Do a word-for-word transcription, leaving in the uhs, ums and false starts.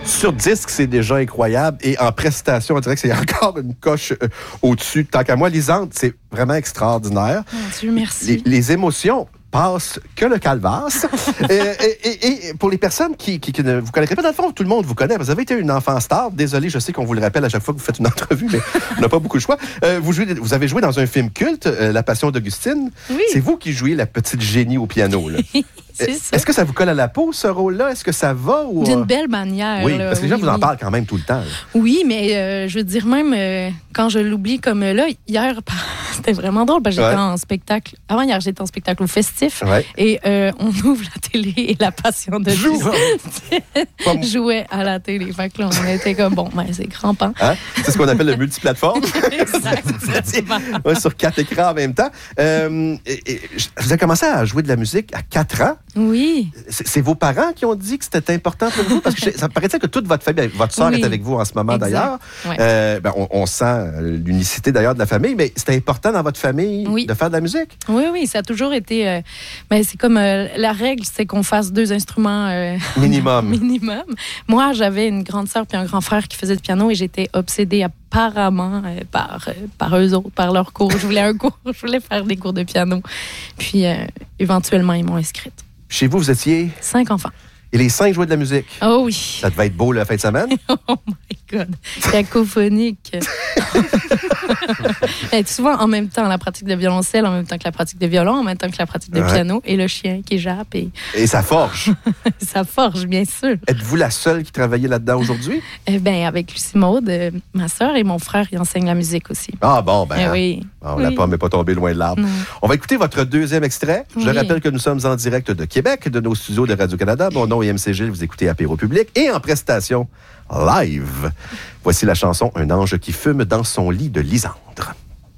Sur disque, c'est déjà incroyable. Et en prestation, on dirait que c'est encore une coche euh, au-dessus. Tant qu'à moi, Lisande, c'est vraiment extraordinaire. Mon Dieu, merci. Les, les émotions passe que le calvasse. et, et, et, et pour les personnes qui, qui, qui ne vous connaîtraient pas, dans le fond, tout le monde vous connaît. Vous avez été une enfant star. Désolé, je sais qu'on vous le rappelle à chaque fois que vous faites une entrevue, mais on n'a pas beaucoup de choix. Euh, vous, jouez, vous avez joué dans un film culte, euh, La Passion d'Augustine. Oui. C'est vous qui jouez la petite génie au piano. Là. C'est ça. Est-ce que ça vous colle à la peau, ce rôle-là? Est-ce que ça va? Ou... D'une belle manière. Oui, là. parce que les gens oui, vous en oui. parlent quand même tout le temps. Là. Oui, mais euh, je veux dire, même euh, quand je l'oublie comme euh, là, hier, c'était vraiment drôle parce que j'étais Ouais. en spectacle. Avant hier, j'étais en spectacle au Festif. Ouais. Et euh, on ouvre la télé et La Passion de Joue. Comme- jouait à la télé. Fait que là, on était comme, bon, ben, c'est crampant. Hein? C'est ce qu'on appelle le multiplateforme. Exact. Ouais, sur quatre écrans en même temps. Euh, et, et, vous avez commencé à jouer de la musique à quatre ans. Oui. C'est, c'est vos parents qui ont dit que c'était important pour vous? Parce que je- ça paraît-il que toute votre famille, votre sœur Oui. est avec vous en ce moment Exact. d'ailleurs. Ouais. Euh, ben, on, on sent euh, l'unicité d'ailleurs de la famille, mais c'était important dans votre famille Oui. de faire de la musique? Oui, oui, ça a toujours été. Euh, ben, c'est comme euh, la règle, c'est qu'on fasse deux instruments euh, Minimum. minimum. Moi, j'avais une grande sœur puis un grand frère qui faisaient du piano et j'étais obsédée apparemment euh, par, euh, par eux autres, par leurs cours. Je voulais un cours, je voulais faire des cours de piano. Puis, euh, éventuellement, ils m'ont inscrite. Chez vous, vous étiez... Cinq enfants. Et les cinq jouaient de la musique. Oh oui. Ça devait être beau la fin de semaine. Oh my God. Cacophonique. Et souvent, en même temps, la pratique de violoncelle, en même temps que la pratique de violon, en même temps que la pratique de Ouais. piano, et le chien qui jappe, et Et ça forge. ça forge, bien sûr. Êtes-vous la seule qui travaillait là-dedans aujourd'hui? Eh bien, avec Lucie Maude, euh, ma sœur et mon frère, ils enseignent la musique aussi. Ah bon, ben... Eh oui. On la Oui. pomme n'est pas tombée loin de l'arbre. Non. On va écouter votre deuxième extrait. Je Oui. rappelle que nous sommes en direct de Québec, de nos studios de Radio-Canada. Mon nom est M C Gilles, vous écoutez Apéro Public et en prestation live. Voici la chanson « Un ange qui fume dans son lit » de Lisandre.